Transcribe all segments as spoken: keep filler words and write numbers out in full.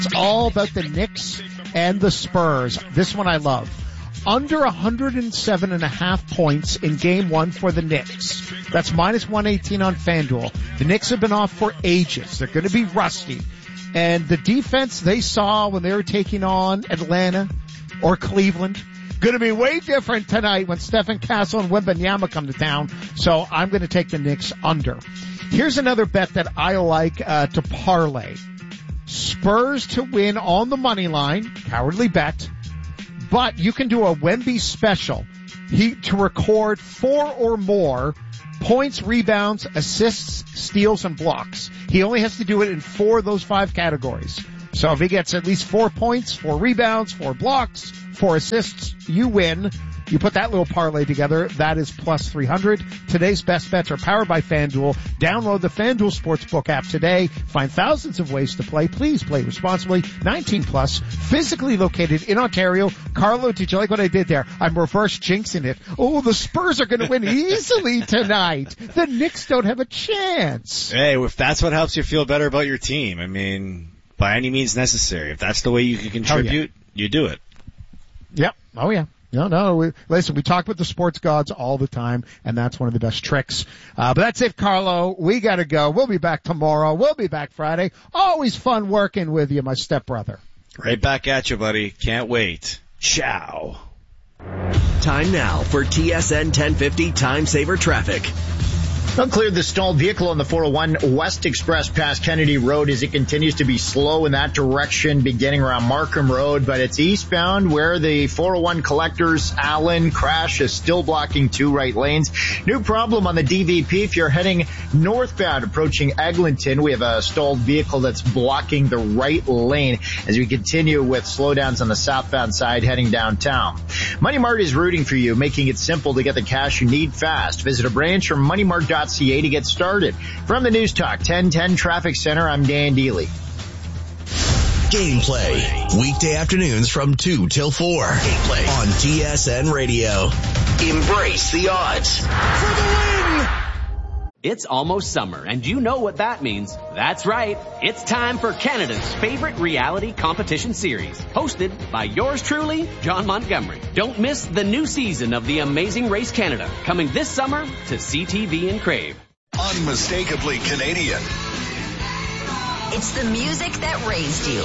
It's all about the Knicks and the Spurs. This one I love. Under one hundred seven and a half points in game one for the Knicks. That's minus one eighteen on FanDuel. The Knicks have been off for ages. They're going to be rusty. And the defense they saw when they were taking on Atlanta or Cleveland, going to be way different tonight when Stephen Castle and Wembanyama come to town. So I'm going to take the Knicks under. Here's another bet that I like uh, to parlay. Spurs to win on the money line. Cowardly bet. But you can do a Wemby special. He to record four or more points, rebounds, assists, steals, and blocks. He only has to do it in four of those five categories. So if he gets at least four points, four rebounds, four blocks, four assists, you win. You put that little parlay together, that is plus three hundred. Today's best bets are powered by FanDuel. Download the FanDuel Sportsbook app today. Find thousands of ways to play. Please play responsibly. nineteen plus, physically located in Ontario. Carlo, did you like what I did there? I'm reverse jinxing it. Oh, the Spurs are going to win easily tonight. The Knicks don't have a chance. Hey, if that's what helps you feel better about your team, I mean, by any means necessary. If that's the way you can contribute, yeah. you do it. Yep. Oh, yeah. No, no, we, listen, we talk with the sports gods all the time, and that's one of the best tricks. Uh, but that's it, Carlo. We gotta go. We'll be back tomorrow. We'll be back Friday. Always fun working with you, my stepbrother. Right back at you, buddy. Can't wait. Ciao. Time now for T S N ten fifty Time Saver Traffic. Uncleared the stalled vehicle on the four oh one West Express past Kennedy Road as it continues to be slow in that direction beginning around Markham Road, but it's eastbound where the four oh one Collectors Allen crash is still blocking two right lanes. New problem on the D V P if you're heading northbound approaching Eglinton. We have a stalled vehicle that's blocking the right lane as we continue with slowdowns on the southbound side heading downtown. Money Mart is rooting for you, making it simple to get the cash you need fast. Visit a branch or money mart dot c a to get started. From the News Talk ten ten Traffic Center, I'm Dan Deely. Gameplay, weekday afternoons from two till four. Gameplay on T S N Radio. Embrace the odds for the win. It's almost summer, and you know what that means. That's right. It's time for Canada's favorite reality competition series, hosted by yours truly, John Montgomery. Don't miss the new season of The Amazing Race Canada, coming this summer to C T V and Crave. Unmistakably Canadian. It's the music that raised you.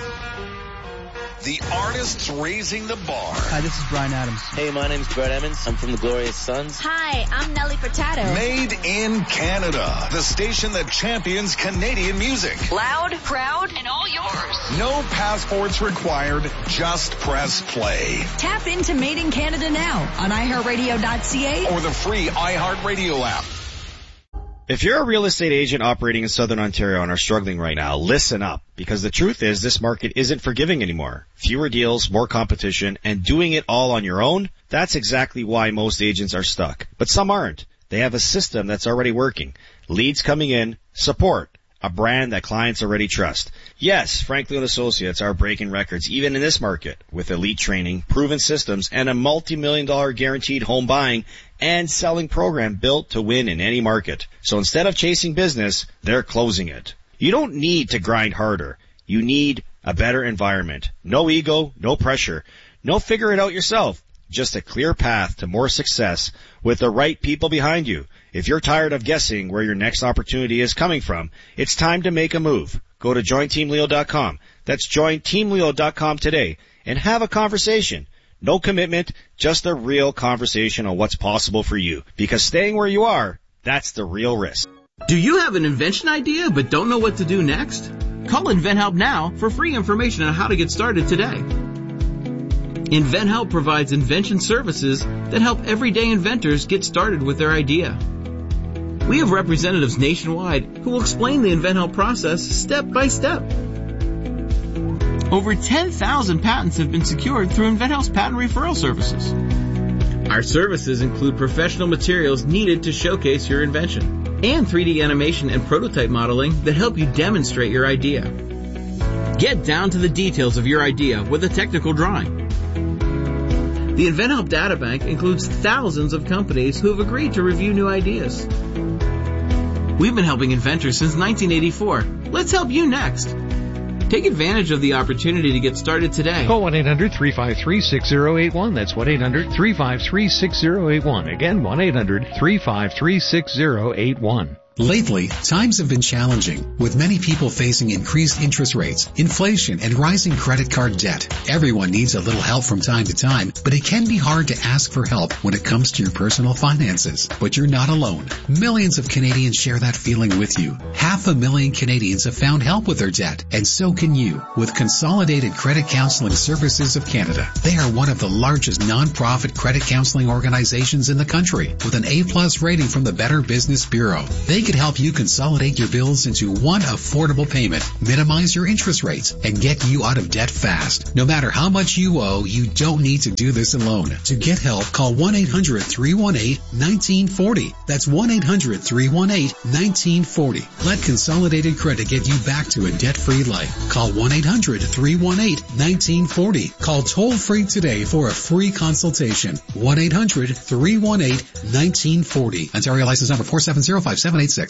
The artists raising the bar. Hi, this is Bryan Adams. Hey, my name's Brett Emmons. I'm from the Glorious Sons. Hi, I'm Nelly Furtado. Made in Canada. The station that champions Canadian music. Loud, proud, and all yours. No passports required. Just press play. Tap into Made in Canada now on i heart radio dot c a or the free iHeartRadio app. If you're a real estate agent operating in Southern Ontario and are struggling right now, listen up, because the truth is this market isn't forgiving anymore. Fewer deals, more competition, and doing it all on your own, that's exactly why most agents are stuck. But some aren't. They have a system that's already working. Leads coming in, support, a brand that clients already trust. Yes, Franklin Associates are breaking records even in this market with elite training, proven systems, and a multi-million dollar guaranteed home buying and selling program built to win in any market. So instead of chasing business, they're closing it. You don't need to grind harder. You need a better environment. No ego, no pressure. No figure it out yourself. Just a clear path to more success with the right people behind you. If you're tired of guessing where your next opportunity is coming from, it's time to make a move. Go to join team leo dot com. That's join team leo dot com today and have a conversation. No commitment, just a real conversation on what's possible for you. Because staying where you are, that's the real risk. Do you have an invention idea but don't know what to do next? Call InventHelp now for free information on how to get started today. InventHelp provides invention services that help everyday inventors get started with their idea. We have representatives nationwide who will explain the InventHelp process step by step. Over ten thousand patents have been secured through InventHelp's patent referral services. Our services include professional materials needed to showcase your invention and three D animation and prototype modeling that help you demonstrate your idea. Get down to the details of your idea with a technical drawing. The InventHelp Databank includes thousands of companies who have agreed to review new ideas. We've been helping inventors since nineteen eighty-four. Let's help you next. Take advantage of the opportunity to get started today. Call one eight hundred three five three six zero eight one. That's one eight hundred three five three six zero eight one. Again, one eight hundred three five three six zero eight one. Lately, times have been challenging, with many people facing increased interest rates, inflation, and rising credit card debt. Everyone needs a little help from time to time, but it can be hard to ask for help when it comes to your personal finances. But you're not alone. Millions of Canadians share that feeling with you. Half a million Canadians have found help with their debt, and so can you, with Consolidated Credit Counseling Services of Canada. They are one of the largest non-profit credit counseling organizations in the country, with an A-plus rating from the Better Business Bureau. They could help you consolidate your bills into one affordable payment, minimize your interest rates, and get you out of debt fast. No matter how much you owe, you don't need to do this alone. To get help, call one eight hundred three one eight one nine four zero. That's one eight hundred three one eight one nine four zero. Let Consolidated Credit get you back to a debt-free life. Call one eight hundred three one eight one nine four zero. Call toll-free today for a free consultation. one eight hundred three one eight one nine four zero. Ontario license number four seven zero five seven eight six.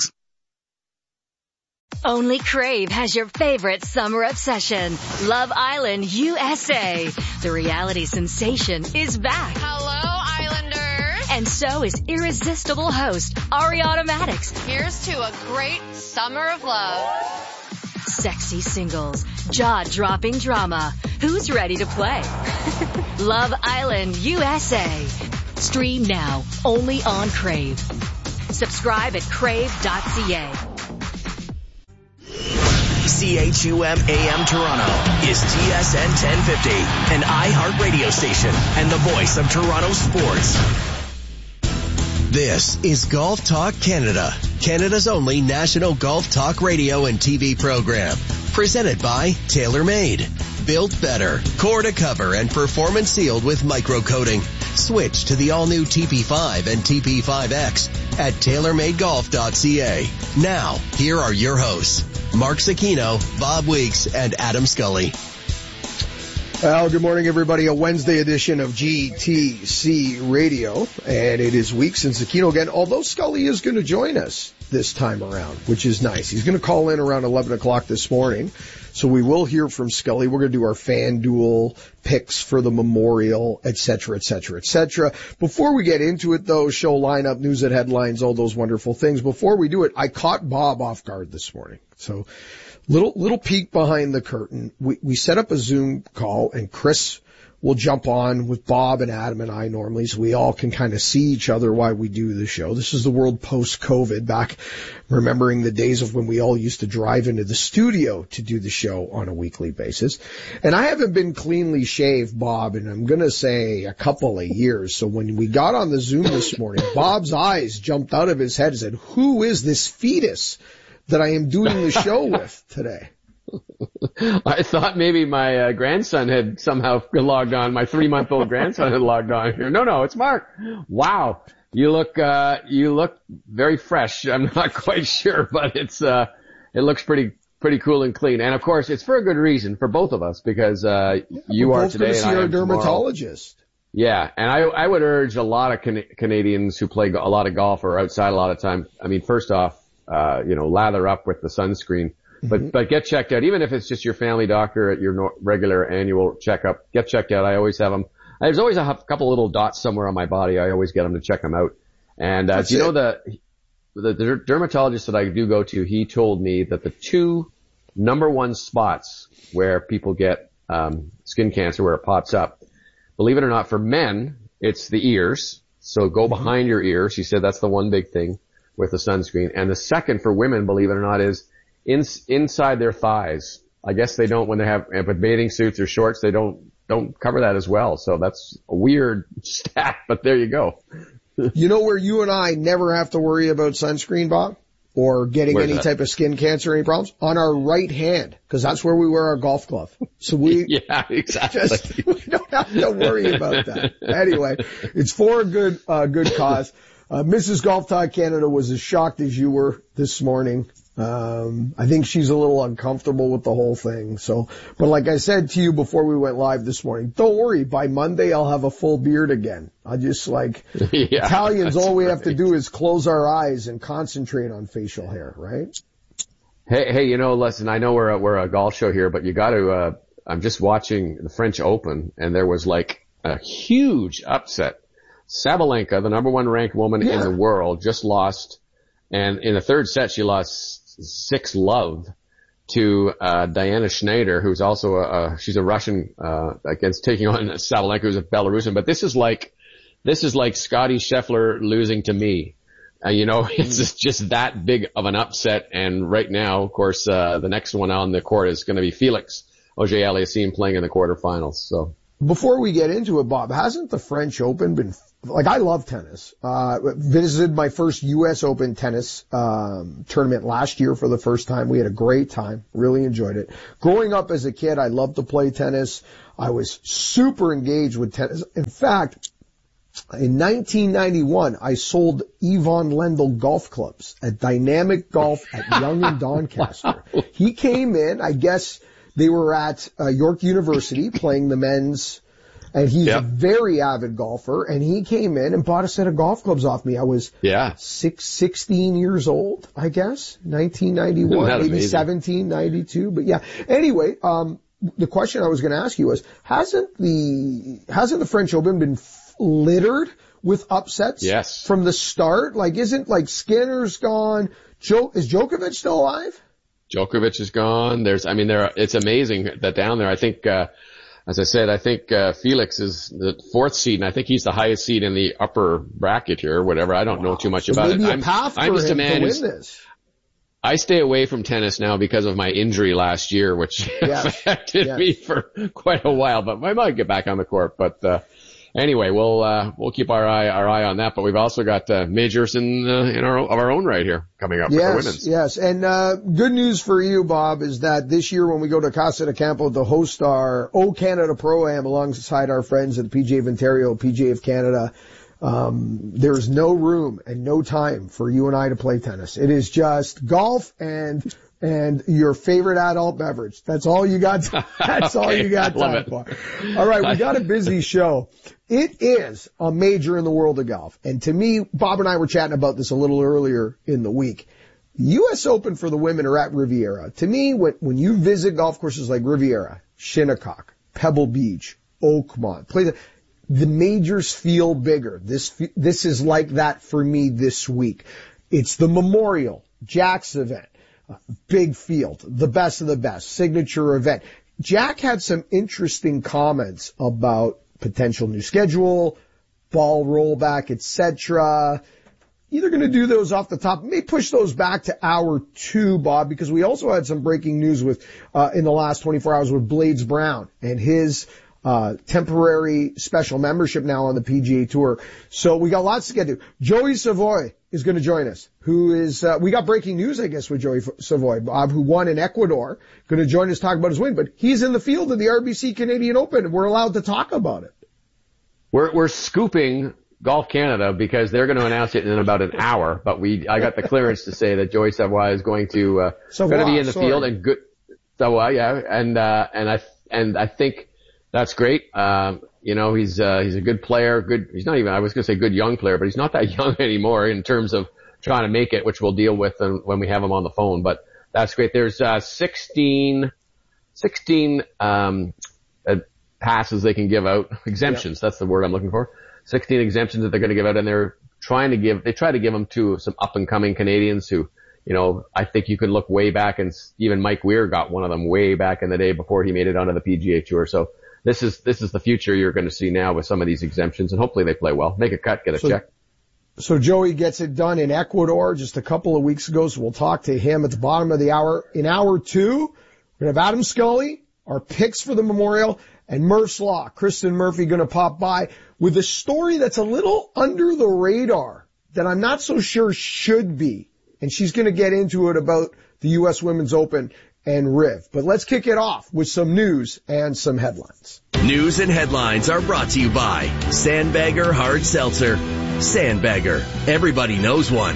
Only Crave has your favorite summer obsession, Love Island U S A. The reality sensation is back. Hello, Islanders. And so is irresistible host Ariana Maddox. Here's to a great summer of love. Sexy singles, jaw-dropping drama. Who's ready to play? Love Island U S A. Stream now, only on Crave. Subscribe at crave dot c a. C H U M A M Toronto is T S N ten fifty, an iHeart radio station and the voice of Toronto sports. This is Golf Talk Canada, Canada's only national golf talk radio and T V program. Presented by TaylorMade. Built better, core to cover and performance sealed with microcoating. Switch to the all-new T P five and T P five X at tailor made golf dot c a. Now, here are your hosts, Mark Zecchino, Bob Weeks, and Adam Scully. Well, good morning, everybody. A Wednesday edition of G T C Radio, and it is Weeks and Zecchino again, although Scully is going to join us this time around, which is nice. He's going to call in around eleven o'clock this morning, so we will hear from Scully. We're going to do our FanDuel picks for the Memorial, et cetera, et cetera, et cetera. Before we get into it, though, show lineup, news and headlines, all those wonderful things. Before we do it, I caught Bob off guard this morning, so little little peek behind the curtain. We we set up a Zoom call, and Chris will jump on with Bob and Adam and I normally, so we all can kind of see each other while we do the show. This is the world post-COVID, back remembering the days of when we all used to drive into the studio to do the show on a weekly basis. And I haven't been cleanly shaved, Bob, and I'm going to say a couple of years. So when we got on the Zoom this morning, Bob's eyes jumped out of his head and said, "Who is this fetus that I am doing the show with today?" I thought maybe my uh, grandson had somehow logged on. My three-month-old grandson had logged on here. No, no, it's Mark. Wow, you look uh, you look very fresh. I'm not quite sure, but it's uh, it looks pretty pretty cool and clean. And of course, it's for a good reason for both of us, because uh, yeah, you are today and I am a dermatologist. Tomorrow. Yeah, and I I would urge a lot of Can- Canadians who play a lot of golf or outside a lot of time. I mean, first off, uh, you know, lather up with the sunscreen. But, mm-hmm. but get checked out, even if it's just your family doctor at your no, regular annual checkup. Get checked out. I always have them. There's always a couple little dots somewhere on my body. I always get them to check them out. And, uh, do you know the, the, the dermatologist that I do go to, he told me that the two number one spots where people get, um, skin cancer, where it pops up, believe it or not, for men, it's the ears. So go mm-hmm. behind your ears. He said that's the one big thing with the sunscreen. And the second for women, believe it or not, is In, inside their thighs. I guess they don't, when they have, with bathing suits or shorts, they don't, don't cover that as well. So that's a weird stat, but there you go. You know where you and I never have to worry about sunscreen, Bob? Or getting Where's any that? type of skin cancer, any problems? On our right hand, because that's where we wear our golf glove. So we, yeah, exactly. Just, we don't have to worry about that. Anyway, it's for a good, uh, good cause. Uh, Missus Golf Talk Canada was as shocked as you were this morning. Um, I think she's a little uncomfortable with the whole thing. So, but like I said to you before we went live this morning, don't worry. By Monday, I'll have a full beard again. I just like yeah, Italians, all we right. have to do is close our eyes and concentrate on facial hair, right? Hey, hey, you know, listen, I know we're a, we're a golf show here, but you got to. Uh, I'm just watching the French Open, and there was like a huge upset. Sabalenka, the number one ranked woman yeah. in the world, just lost, and in the third set she lost six love to uh Diana Schneider, who's also a, a she's a Russian uh against taking on Sabalenka, who's a Belarusian. But this is like this is like Scotty Scheffler losing to me. Uh, you know, it's just, just that big of an upset. And right now, of course, uh the next one on the court is going to be Felix Auger-Aliassime playing in the quarterfinals. So before we get into it, Bob, hasn't the French Open been like, I love tennis. Uh, visited my first U S Open tennis, um, tournament last year for the first time. We had a great time. Really enjoyed it. Growing up as a kid, I loved to play tennis. I was super engaged with tennis. In fact, in nineteen ninety-one, I sold Yvonne Lendl golf clubs at Dynamic Golf at Yonge and Doncaster. Wow. He came in, I guess they were at uh, York University playing the men's. And he's yep. a very avid golfer, and he came in and bought a set of golf clubs off me. I was yeah. six, sixteen years old, I guess, nineteen ninety-one, maybe amazing? seventeen ninety-two. But yeah, anyway, um, the question I was going to ask you was, hasn't the, hasn't the French Open been littered with upsets yes. from the start? Like, isn't like Skinner's gone? Jo- is Djokovic still alive? Djokovic is gone. There's, I mean, there, it's amazing that down there, I think, uh, as I said, I think uh, Felix is the fourth seed, and I think he's the highest seed in the upper bracket here, or whatever. I don't wow. know too much so about maybe it. A I'm, path for I'm just him a man to who's. Win this. I stay away from tennis now because of my injury last year, which yes. affected yes. me for quite a while. But I might get back on the court. But uh, anyway, we'll uh, we'll keep our eye our eye on that. But we've also got uh, majors in uh, in our of our own right here coming up yes, for the women's. Yes, and uh, good news for you, Bob, is that this year when we go to Casa de Campo to host our O Canada Pro-Am alongside our friends at the P G A of Ontario, P G A of Canada, um, there's no room and no time for you and I to play tennis. It is just golf and and your favorite adult beverage. That's all you got. To, that's okay, all you got time for. All right, we got a busy show. It is a major in the world of golf. And to me, Bob and I were chatting about this a little earlier in the week. U S Open for the women are at Riviera. To me, when, when you visit golf courses like Riviera, Shinnecock, Pebble Beach, Oakmont, play the, the majors feel bigger. This, this is like that for me this week. It's the Memorial, Jack's event. Uh, big field, the best of the best, signature event. Jack had some interesting comments about potential new schedule, ball rollback, et cetera. Either going to do those off the top, may push those back to hour two, Bob, because we also had some breaking news with uh in the last twenty-four hours with Blades Brown and his uh temporary special membership now on the P G A Tour. So we got lots to get to. Joey Savoy is going to join us, who is, uh, we got breaking news, I guess, with Joey Savoy, Bob, who won in Ecuador, going to join us, talk about his win, but he's in the field of the R B C Canadian Open, and we're allowed to talk about it. We're, we're scooping Golf Canada because they're going to announce it in about an hour, but we, I got the clearance to say that Joey Savoy is going to, uh, Savoy, going to be in the sorry. field and good, Savoy, yeah, and, uh, and I, and I think that's great. Um, You know, he's, uh, he's a good player, good, he's not even, I was going to say good young player, but he's not that young anymore in terms of trying to make it, which we'll deal with when we have him on the phone, but that's great. There's, uh, sixteen, sixteen, um, uh, passes they can give out, exemptions, yep. That's the word I'm looking for. sixteen exemptions that they're going to give out, and they're trying to give, they try to give them to some up and coming Canadians who, you know, I think you could look way back, and even Mike Weir got one of them way back in the day before he made it onto the P G A Tour, so This is, this is the future you're going to see now with some of these exemptions, and hopefully they play well. Make a cut, get a so, check. So Joey gets it done in Ecuador just a couple of weeks ago, so we'll talk to him at the bottom of the hour. In hour two, we're going to have Adam Scully, our picks for the Memorial, and Murph's Law, Kristen Murphy, going to pop by with a story that's a little under the radar that I'm not so sure should be. And she's going to get into it about the U S Women's Open and Riv. But let's kick it off with some news and some headlines. News and headlines are brought to you by Sandbagger Hard Seltzer. Sandbagger. Everybody knows one.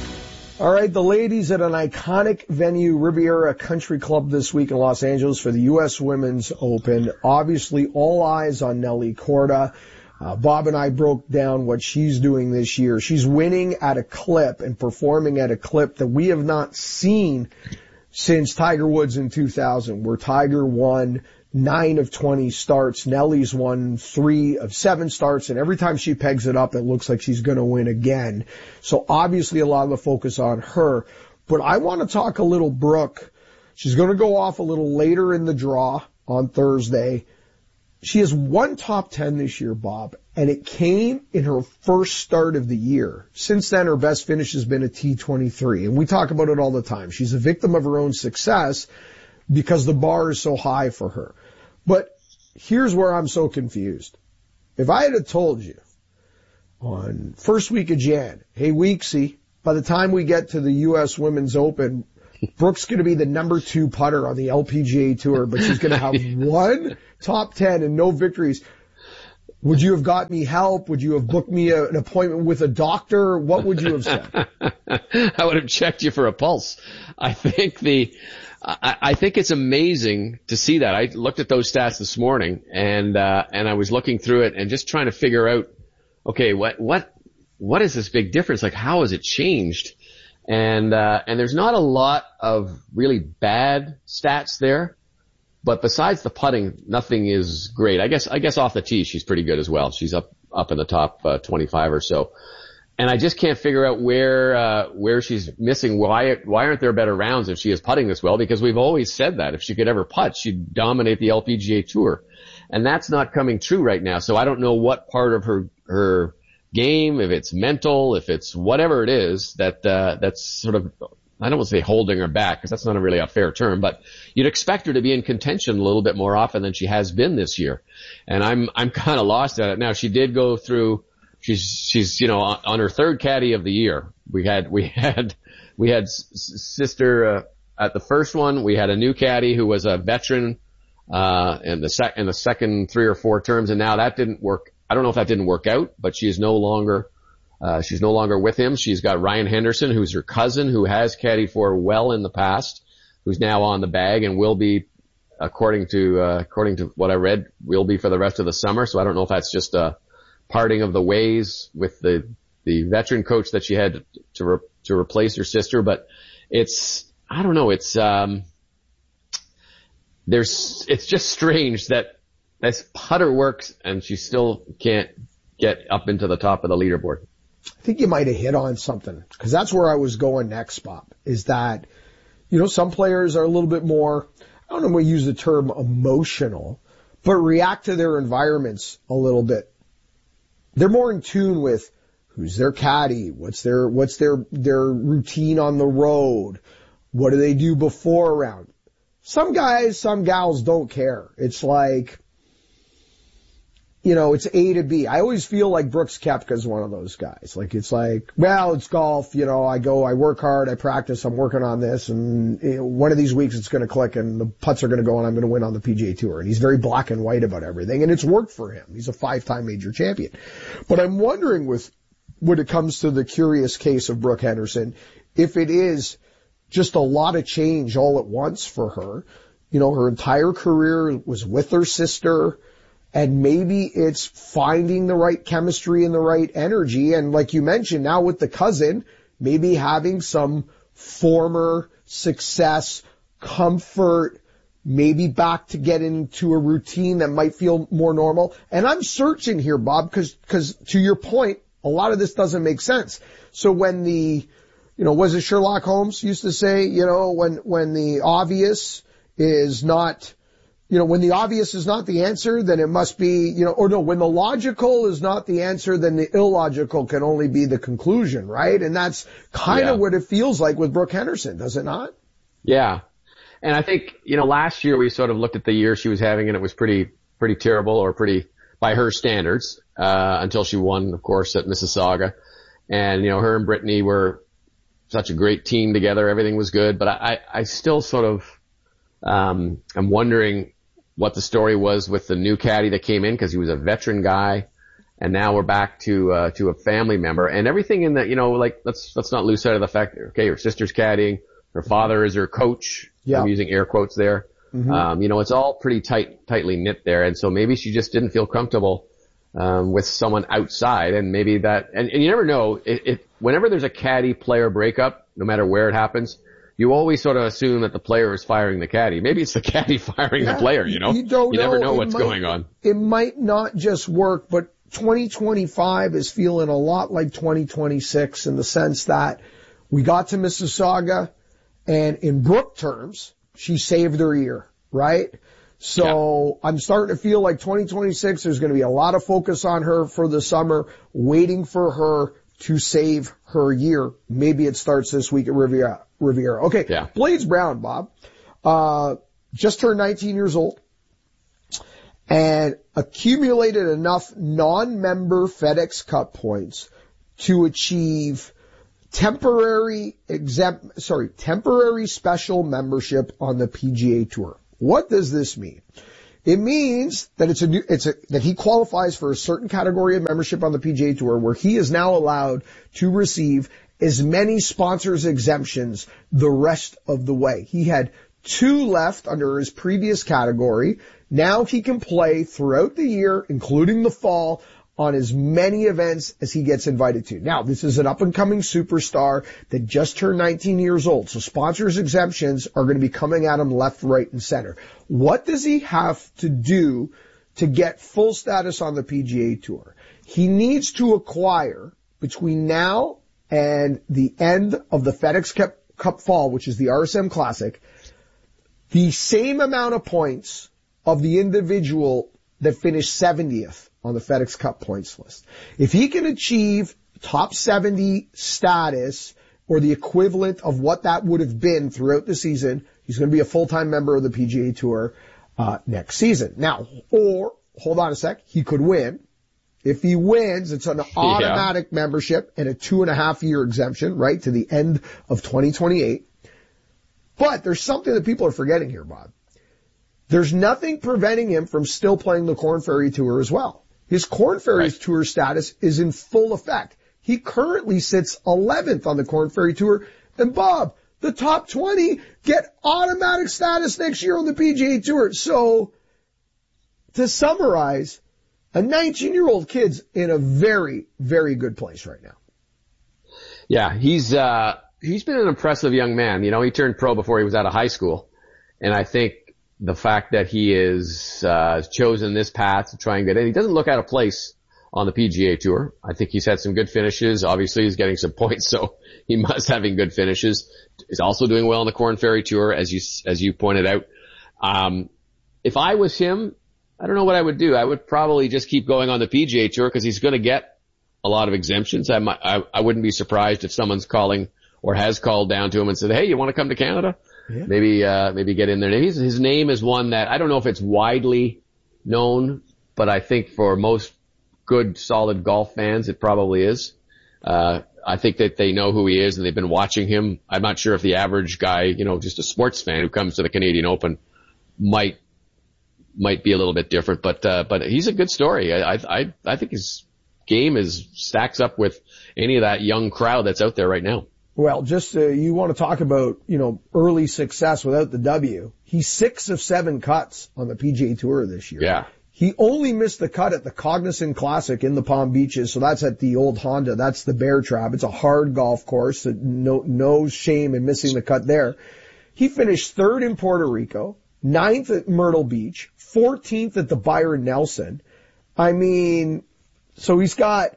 All right, the ladies at an iconic venue, Riviera Country Club, this week in Los Angeles for the U S Women's Open. Obviously, all eyes on Nelly Korda. Uh, Bob and I broke down what she's doing this year. She's winning at a clip and performing at a clip that we have not seen since Tiger Woods in two thousand, where Tiger won nine of twenty starts. Nellie's won three of seven starts, and every time she pegs it up, it looks like she's going to win again. So obviously a lot of the focus on her. But I want to talk a little Brooke. She's going to go off a little later in the draw on Thursday. She has one top ten this year, Bob, and it came in her first start of the year. Since then, her best finish has been a T twenty-three, and we talk about it all the time. She's a victim of her own success because the bar is so high for her. But here's where I'm so confused. If I had told you on first week of Jan, hey, Weeksy, by the time we get to the U S Women's Open, Brooke's going to be the number two putter on the L P G A Tour, but she's going to have one top ten and no victories. Would you have got me help? Would you have booked me a, an appointment with a doctor? What would you have said? I would have checked you for a pulse. I think the, I, I think it's amazing to see that. I looked at those stats this morning and, uh, and I was looking through it and just trying to figure out, okay, what, what, what is this big difference? Like, how has it changed? And, uh, and there's not a lot of really bad stats there, but besides the putting, nothing is great. I guess, I guess off the tee, she's pretty good as well. She's up, up in the top, uh, twenty-five or so. And I just can't figure out where, uh, where she's missing. Why, why aren't there better rounds if she is putting this well? Because we've always said that if she could ever putt, she'd dominate the L P G A Tour. And that's not coming true right now. So I don't know what part of her, her, game, if it's mental, if it's whatever it is that, uh, that's sort of, I don't want to say holding her back because that's not a really a fair term, but you'd expect her to be in contention a little bit more often than she has been this year. And I'm, I'm kind of lost at it. Now she did go through, she's, she's, you know, on, on her third caddy of the year. We had, we had, we had s- sister, uh, at the first one, we had a new caddy who was a veteran, uh, in the sec, in the second three or four terms. And now that didn't work. I don't know if that didn't work out, but she is no longer, uh, she's no longer with him. She's got Ryan Henderson, who's her cousin, who has caddied for her well in the past, who's now on the bag and will be, according to, uh, according to what I read, will be for the rest of the summer. So I don't know if that's just a parting of the ways with the, the veteran coach that she had to, re- to replace her sister, but it's, I don't know, it's, um, there's, it's just strange that this putter works and she still can't get up into the top of the leaderboard. I think you might have hit on something because that's where I was going next, Bob, is that, you know, some players are a little bit more, I don't know if we use the term emotional, but react to their environments a little bit. They're more in tune with who's their caddy, what's their, what's their, their routine on the road, what do they do before a round. Some guys, some gals don't care. It's like, you know, it's A to B. I always feel like Brooks Koepka is one of those guys. Like, it's like, well, it's golf, you know, I go, I work hard, I practice, I'm working on this, and you know, one of these weeks it's going to click and the putts are going to go and I'm going to win on the P G A Tour. And he's very black and white about everything, and it's worked for him. He's a five-time major champion. But I'm wondering with, when it comes to the curious case of Brooke Henderson, if it is just a lot of change all at once for her. You know, her entire career was with her sister, and maybe it's finding the right chemistry and the right energy. And like you mentioned, now with the cousin, maybe having some former success, comfort, maybe back to get into a routine that might feel more normal. And I'm searching here, Bob, because because to your point, a lot of this doesn't make sense. So when the, you know, was it Sherlock Holmes used to say, you know, when when the obvious is not, you know, when the obvious is not the answer, then it must be, you know, or no, when the logical is not the answer, then the illogical can only be the conclusion, right? And that's kind of yeah. what it feels like with Brooke Henderson, does it not? Yeah. And I think, you know, last year we sort of looked at the year she was having and it was pretty, pretty terrible or pretty, by her standards, uh, until she won, of course, at Mississauga. And, you know, her and Brittany were such a great team together. Everything was good. But I, I still sort of, um, I'm wondering what the story was with the new caddy that came in because he was a veteran guy. And now we're back to, uh, to a family member and everything in that, you know, like, let's, let's not lose sight of the fact that, okay, her sister's caddying, her father is her coach. Yeah. I'm using air quotes there. Mm-hmm. Um, you know, it's all pretty tight, tightly knit there. And so maybe she just didn't feel comfortable, um, with someone outside and maybe that, and, and you never know, it, it, whenever there's a caddy player breakup, no matter where it happens, you always sort of assume that the player is firing the caddy. Maybe it's the caddy firing yeah, the player, you know? You don't you know. never know it what's might, going on. It might not just work, but twenty twenty-five is feeling a lot like twenty twenty-six in the sense that we got to Mississauga, and in Brooke terms, she saved her year, right? So yeah. I'm starting to feel like twenty twenty-six, there's going to be a lot of focus on her for the summer, waiting for her to save her year. Maybe it starts this week at Riviera. Riviera. Okay. Yeah. Blades Brown, Bob, uh, just turned nineteen years old and accumulated enough non-member FedEx Cup points to achieve temporary exempt, sorry, temporary special membership on the P G A Tour. What does this mean? It means that it's a new, it's a, that he qualifies for a certain category of membership on the P G A Tour where he is now allowed to receive as many sponsors exemptions the rest of the way. He had two left under his previous category. Now he can play throughout the year, including the fall, on as many events as he gets invited to. Now, this is an up-and-coming superstar that just turned nineteen years old, so sponsors exemptions are going to be coming at him left, right, and center. What does he have to do to get full status on the P G A Tour? He needs to acquire, between now and the end of the FedEx Cup, Cup Fall, which is the R S M Classic, the same amount of points of the individual that finished seventieth on the FedEx Cup points list. If he can achieve top seventy status or the equivalent of what that would have been throughout the season, he's going to be a full-time member of the P G A Tour uh, next season. Now, or, hold on a sec, he could win. If he wins, it's an automatic yeah. membership and a two and a half year exemption, right, to the end of twenty twenty-eight. But there's something that people are forgetting here, Bob. There's nothing preventing him from still playing the Korn Ferry Tour as well. His Korn Ferry right. Tour status is in full effect. He currently sits eleventh on the Korn Ferry Tour. And Bob, the top twenty get automatic status next year on the P G A Tour. So, to summarize, a nineteen-year-old kid's in a very, very good place right now. Yeah, he's uh he's been an impressive young man. You know, he turned pro before he was out of high school. And I think the fact that he is uh chosen this path to try and get in, he doesn't look out of place on the P G A Tour. I think he's had some good finishes. Obviously, he's getting some points, so he must having good finishes. He's also doing well on the Korn Ferry Tour, as you as you pointed out. Um, if I was him, I don't know what I would do. I would probably just keep going on the P G A Tour because he's going to get a lot of exemptions. I, might, I I wouldn't be surprised if someone's calling or has called down to him and said, "Hey, you want to come to Canada?" Yeah. Maybe, uh, maybe get in there. His, his name is one that I don't know if it's widely known, but I think for most good, solid golf fans, it probably is. Uh, I think that they know who he is and they've been watching him. I'm not sure if the average guy, you know, just a sports fan who comes to the Canadian Open might, might be a little bit different, but, uh, but he's a good story. I, I, I think his game is, stacks up with any of that young crowd that's out there right now. Well, just uh, you want to talk about, you know, early success without the W. He's six of seven cuts on the P G A Tour this year. Yeah. He only missed the cut at the Cognizant Classic in the Palm Beaches, so that's at the old Honda. That's the Bear Trap. It's a hard golf course. So no, no shame in missing the cut there. He finished third in Puerto Rico, ninth at Myrtle Beach, fourteenth at the Byron Nelson. I mean, so he's got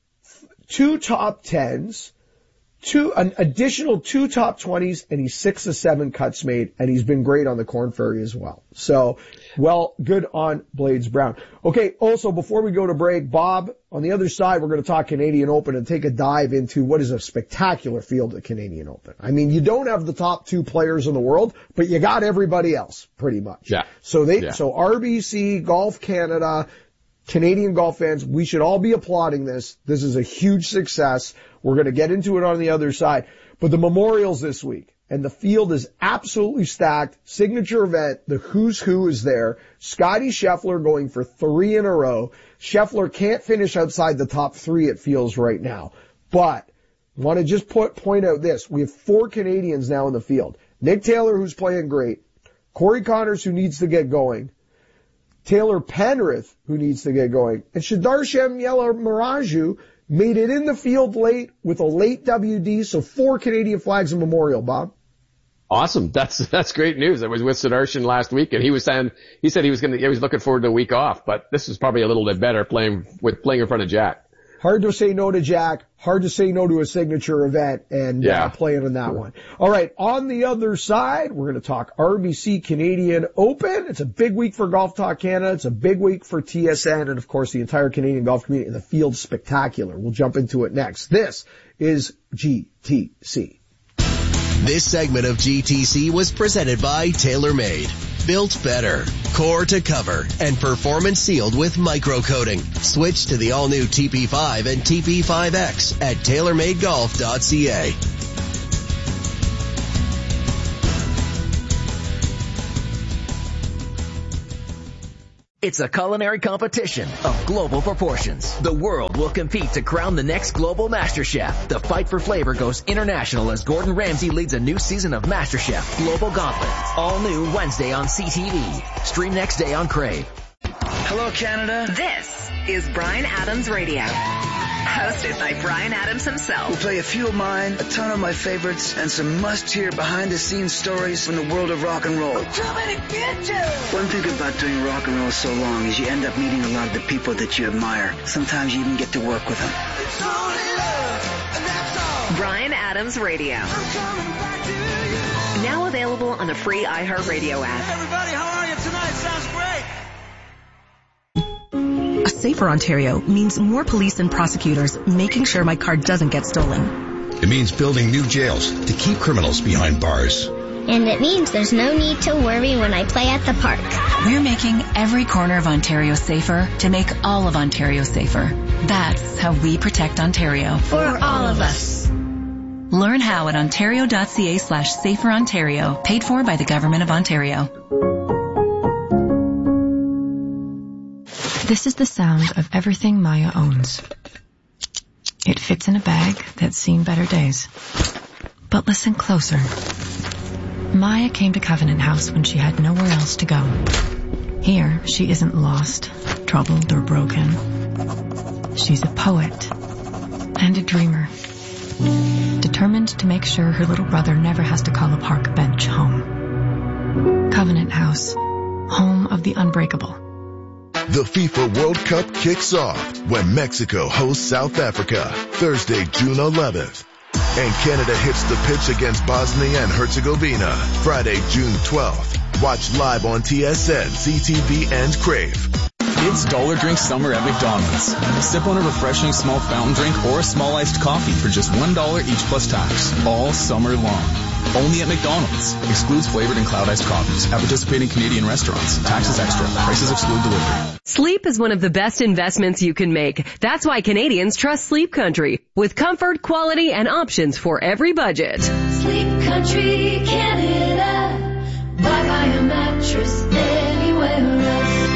two top tens. Two, an additional two top twenties, and he's six of seven cuts made, and he's been great on the Korn Ferry as well. So, well, good on Blades Brown. Okay, also, before we go to break, Bob, on the other side, we're going to talk Canadian Open and take a dive into what is a spectacular field at Canadian Open. I mean, you don't have the top two players in the world, but you got everybody else, pretty much. Yeah. So they, yeah. so R B C, Golf Canada, Canadian golf fans, we should all be applauding this. This is a huge success. We're going to get into it on the other side. But the Memorials this week, and the field is absolutely stacked. Signature event, the who's who is there. Scottie Scheffler going for three in a row. Scheffler can't finish outside the top three, it feels right now. But want to just put, point out this. We have four Canadians now in the field. Nick Taylor, who's playing great. Corey Connors, who needs to get going. Taylor Penrith, who needs to get going. And Sudarshan Yelamaraju made it in the field late with a late W D, so four Canadian flags in Memorial, Bob. Awesome. That's, that's great news. I was with Sudarshan last week and he was saying, he said he was going to, he was looking forward to a week off, but this is probably a little bit better playing with, playing in front of Jack. Hard to say no to Jack, hard to say no to a signature event, and yeah. uh, playing on that one. All right, on the other side, we're going to talk R B C Canadian Open. It's a big week for Golf Talk Canada. It's a big week for T S N, and of course the entire Canadian golf community in the Field Spectacular. We'll jump into it next. This is G T C. This segment of G T C was presented by TaylorMade. Built better, core to cover, and performance sealed with microcoating. Switch to the all-new T P five and T P five X at tailor made golf dot c a. It's a culinary competition of global proportions. The world will compete to crown the next global Master Chef. The fight for flavor goes international as Gordon Ramsay leads a new season of Master Chef Global Gauntlet. All new Wednesday on C T V. Stream next day on Crave. Hello, Canada. This is Bryan Adams Radio. Hosted by Bryan Adams himself. We'll play a few of mine, a ton of my favorites, and some must-hear behind-the-scenes stories from the world of rock and roll. Too many bitches! One thing about doing rock and roll so long is you end up meeting a lot of the people that you admire. Sometimes you even get to work with them. It's only love, and that's all. Bryan Adams Radio. I'm coming back to you. Now available on the free iHeartRadio app. Hey everybody, how are you tonight? Sounds great. A safer Ontario means more police and prosecutors making sure my car doesn't get stolen. It means building new jails to keep criminals behind bars. And it means there's no need to worry when I play at the park. We're making every corner of Ontario safer to make all of Ontario safer. That's how we protect Ontario. For all of us. Learn how at ontario.ca slash safer Ontario, paid for by the Government of Ontario. This is the sound of everything Maya owns. It fits in a bag that's seen better days. But listen closer. Maya came to Covenant House when she had nowhere else to go. Here, she isn't lost, troubled, or broken. She's a poet and a dreamer, determined to make sure her little brother never has to call a park bench home. Covenant House, home of the unbreakable. The FIFA World Cup kicks off when Mexico hosts South Africa Thursday, June eleventh. And Canada hits the pitch against Bosnia and Herzegovina Friday, June twelfth. Watch live on T S N, C T V, and Crave. It's Dollar Drink Summer at McDonald's. Sip on a refreshing small fountain drink or a small iced coffee for just one dollar each plus tax, all summer long. Only at McDonald's. Excludes flavored and cloud iced coffees at participating Canadian restaurants. Taxes extra. Prices exclude delivery. Sleep is one of the best investments you can make. That's why Canadians trust Sleep Country. With comfort, quality, and options for every budget. Sleep Country Canada. Buy, buy a mattress anywhere else.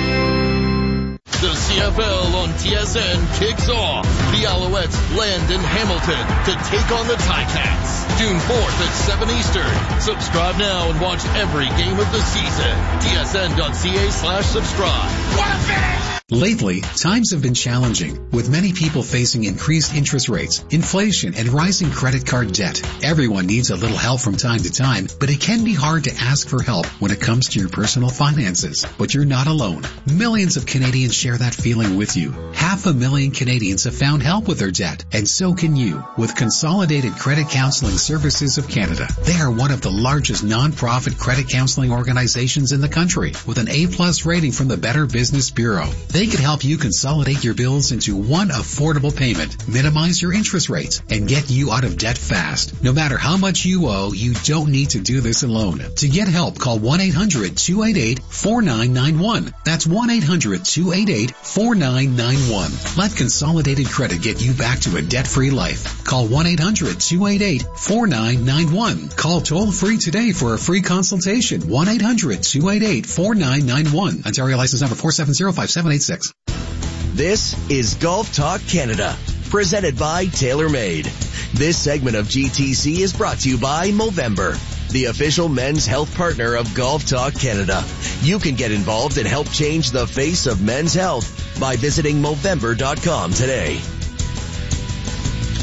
The C F L on T S N kicks off. The Alouettes land in Hamilton to take on the Ticats. June fourth at seven Eastern. Subscribe now and watch every game of the season. T S N dot C A slash subscribe. What a finish! Lately, times have been challenging, with many people facing increased interest rates, inflation, and rising credit card debt. Everyone needs a little help from time to time, but it can be hard to ask for help when it comes to your personal finances. But you're not alone. Millions of Canadians share that feeling with you. Half a million Canadians have found help with their debt, and so can you with Consolidated Credit Counseling Services of Canada. They are one of the largest non-profit credit counseling organizations in the country, with an A-plus rating from the Better Business Bureau. They can help you consolidate your bills into one affordable payment, minimize your interest rates, and get you out of debt fast. No matter how much you owe, you don't need to do this alone. To get help, call one eight hundred two eight eight four nine nine one. That's one eight hundred two eight eight four nine nine one. Let Consolidated Credit get you back to a debt-free life. Call one eight hundred two eight eight four nine nine one. Call toll-free today for a free consultation. one eight hundred two eight eight four nine nine one. Ontario license number four seven zero five seven eight six. This is Golf Talk Canada, presented by TaylorMade. This segment of G T C is brought to you by Movember, the official men's health partner of Golf Talk Canada. You can get involved and help change the face of men's health by visiting Movember dot com today.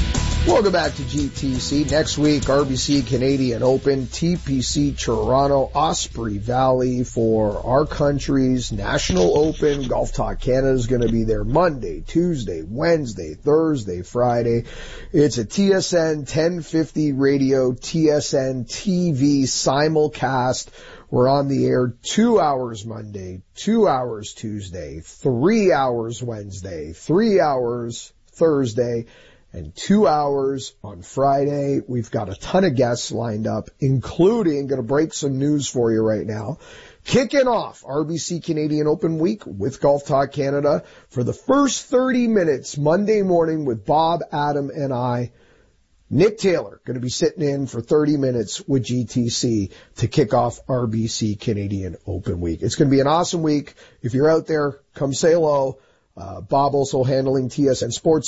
Welcome back to G T C. Next week, R B C Canadian Open, T P C Toronto, Osprey Valley for our country's National Open. Golf Talk Canada is going to be there Monday, Tuesday, Wednesday, Thursday, Friday. It's a T S N ten fifty radio, T S N T V simulcast. We're on the air two hours Monday, two hours Tuesday, three hours Wednesday, three hours Thursday, and two hours on Friday. We've got a ton of guests lined up, including, going to break some news for you right now, kicking off R B C Canadian Open Week with Golf Talk Canada for the first thirty minutes Monday morning with Bob, Adam, and I. Nick Taylor going to be sitting in for thirty minutes with G T C to kick off R B C Canadian Open Week. It's going to be an awesome week. If you're out there, come say hello. Uh, Bob also handling T S N Sports